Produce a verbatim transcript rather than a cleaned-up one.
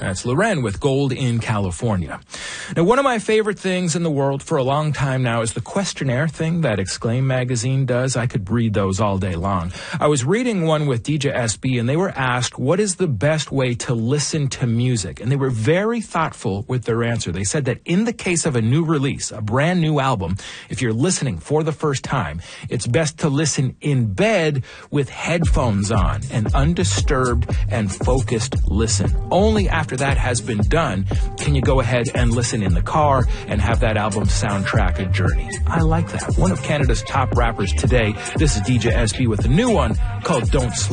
That's Loren with Gold in California. Now, one of my favorite things in the world for a long time now is the questionnaire thing that Exclaim magazine does. I could read those all day long. I was reading one with D J S B, and they were asked, what is the best way to listen to music? And they were very thoughtful with their answer. They said that in the case of a new release, a brand new album, if you're listening for the first time, it's best to listen in bed with headphones on, an undisturbed and focused listen. Only after that has been done can you go ahead and listen in the car and have that album soundtrack a journey. I like that. One of Canada's top rappers today. This is D J S B with a new one called Don't Sleep.